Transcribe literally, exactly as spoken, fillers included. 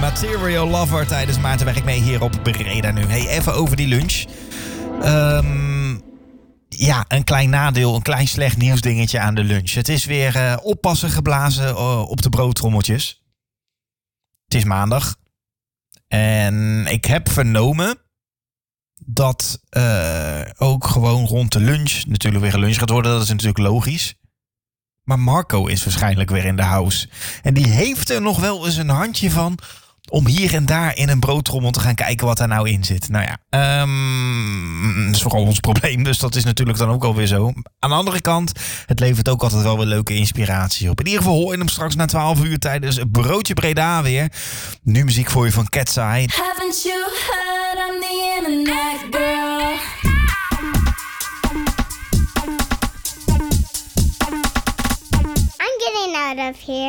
Material Lover tijdens Maartenwerk mee hier op Breda nu. Hey, even over die lunch. Um, ja, een klein nadeel, een klein slecht nieuwsdingetje aan de lunch. Het is weer uh, oppassen geblazen uh, op de broodtrommeltjes. Het is maandag. En ik heb vernomen dat uh, ook gewoon rond de lunch natuurlijk weer een lunch gaat worden. Dat is natuurlijk logisch. Maar Marco is waarschijnlijk weer in de house. En die heeft er nog wel eens een handje van om hier en daar in een broodtrommel te gaan kijken wat daar nou in zit. Nou ja, um, dat is vooral ons probleem. Dus dat is natuurlijk dan ook alweer zo. Aan de andere kant, het levert ook altijd wel weer leuke inspiratie op. In ieder geval hoor je hem straks na twaalf uur tijdens Broodje Breda weer. Nu muziek voor je van Cat's Eye. Haven't you heard I'm the internet girl? I'm getting out of here.